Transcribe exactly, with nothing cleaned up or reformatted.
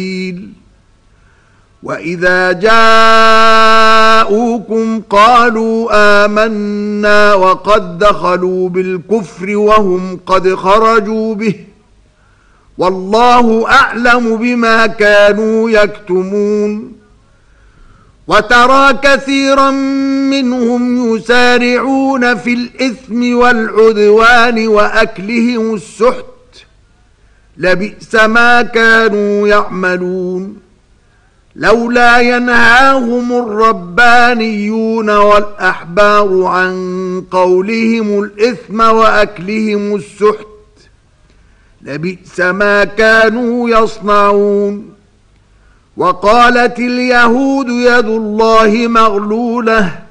وإذا جاءوكم قالوا آمنا وقد دخلوا بالكفر وهم قد خرجوا به والله أعلم بما كانوا يكتمون وترى كثيرا منهم يسارعون في الإثم والعدوان وأكلهم السحت لبئس ما كانوا يعملون لولا ينهاهم الربانيون والأحبار عن قولهم الإثم وأكلهم السحت لبئس ما كانوا يصنعون وقالت اليهود يد الله مغلولة